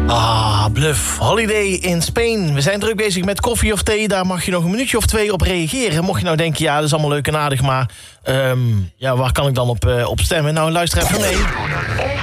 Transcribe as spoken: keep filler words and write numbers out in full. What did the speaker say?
Ah, Bluff. Holiday in Spain. We zijn druk bezig met koffie of thee. Daar mag je nog een minuutje of twee op reageren. Mocht je nou denken, ja, dat is allemaal leuk en aardig, maar um, ja, waar kan ik dan op, uh, op stemmen? Nou, luister even mee.